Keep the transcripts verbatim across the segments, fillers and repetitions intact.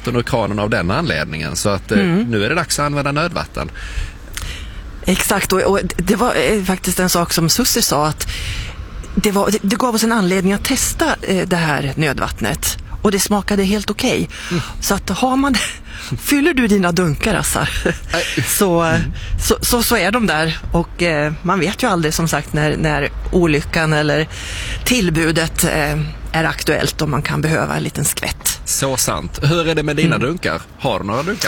vatten ur kranen av den anledningen. Så att mm. nu är det dags att använda nödvatten. Exakt, och, och det var eh, faktiskt en sak som Sussi sa, att det, var, det, det gav oss en anledning att testa eh, det här nödvattnet. Och det smakade helt okej. Okay. Mm. Så att har man fyller du dina dunkar, Assar, så, mm. så, så, så är de där. Och eh, man vet ju aldrig, som sagt, när, när olyckan eller tillbudet eh, är aktuellt och man kan behöva en liten skvätt. Så sant. Hur är det med dina mm. dunkar? Har du några dunkar?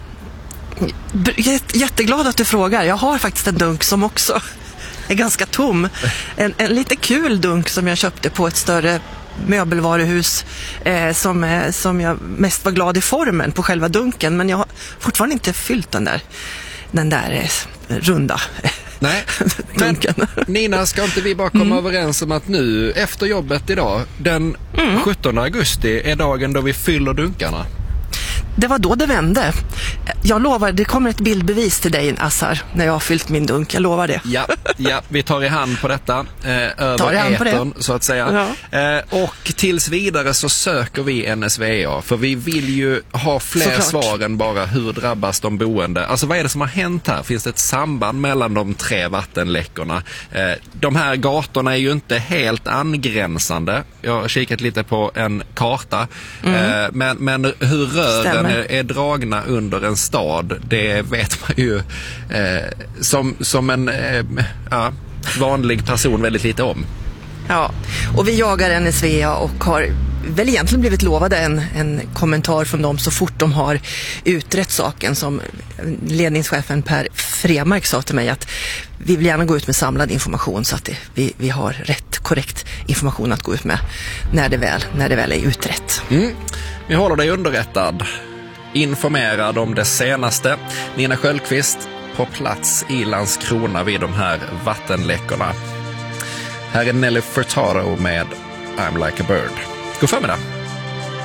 Jätteglad att du frågar. Jag har faktiskt en dunk som också är ganska tom. En, en lite kul dunk som jag köpte på ett större möbelvaruhus eh, som, eh, som jag mest var glad i formen på själva dunken, men jag har fortfarande inte fyllt den där, den där eh, runda Nej, dunken. Men Nina, ska inte vi bara komma mm. överens om att nu efter jobbet idag, den mm. sjuttonde augusti är dagen då vi fyller dunkarna? Det var då det vände. Jag lovar, det kommer ett bildbevis till dig, Assar, när jag har fyllt min dunk. Jag lovar det. Ja, ja, vi tar i hand på detta. Eh, över etern, så att säga. Ja. Eh, och tills vidare så söker vi N S V A. För vi vill ju ha fler Såklart. svar än bara hur drabbas de boende. Alltså vad är det som har hänt här? Finns det ett samband mellan de tre vattenläckorna? Eh, de här gatorna är ju inte helt angränsande. Jag har kikat lite på en karta. Mm. Eh, men, men hur rören är, är dragna under en stad, det vet man ju eh, som, som en eh, ja, vanlig person väldigt lite om. Ja, och vi jagar N S V A och har väl egentligen blivit lovade en, en kommentar från dem så fort de har utrett saken. Som ledningschefen Per Fremark sa till mig, att vi vill gärna gå ut med samlad information så att det, vi, vi har rätt, korrekt information att gå ut med när det väl, när det väl är utrett. Mm. Vi håller dig underrättad, informerad om det senaste. Nina Sköldqvist på plats i Landskrona vid de här vattenläckorna. Här är Nelly Furtado med I'm Like a Bird. God förmiddag.